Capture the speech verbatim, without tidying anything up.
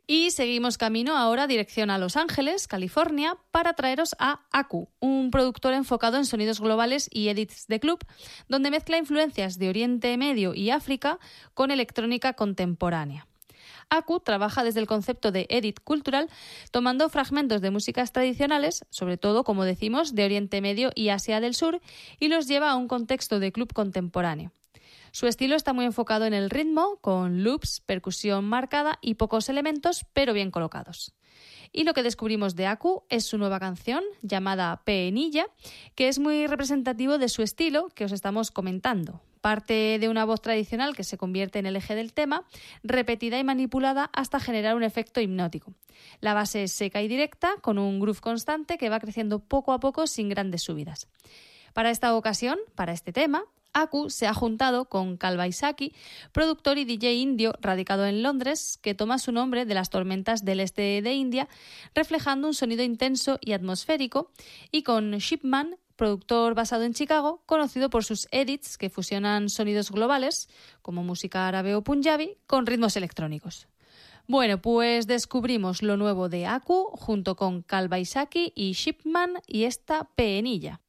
Y seguimos camino ahora dirección a Los Ángeles, California, para traeros a Aku, un productor enfocado en sonidos globales y edits de club, donde mezcla influencias de Oriente Medio y África con electrónica contemporánea. Aku trabaja desde el concepto de edit cultural, tomando fragmentos de músicas tradicionales, sobre todo, como decimos, de Oriente Medio y Asia del Sur, y los lleva a un contexto de club contemporáneo. Su estilo está muy enfocado en el ritmo, con loops, percusión marcada y pocos elementos, pero bien colocados. Y lo que descubrimos de Aku es su nueva canción, llamada Peenilla, que es muy representativo de su estilo que os estamos comentando. Parte de una voz tradicional que se convierte en el eje del tema, repetida y manipulada hasta generar un efecto hipnótico. La base es seca y directa, con un groove constante que va creciendo poco a poco sin grandes subidas. Para esta ocasión, para este tema, Aku se ha juntado con Kalba Isaki, productor y D J indio radicado en Londres, que toma su nombre de las tormentas del este de India, reflejando un sonido intenso y atmosférico, y con Shipman, productor basado en Chicago, conocido por sus edits que fusionan sonidos globales, como música árabe o punjabi, con ritmos electrónicos. Bueno, pues descubrimos lo nuevo de Aku junto con Kalba Isaki y Shipman y esta Peenilla.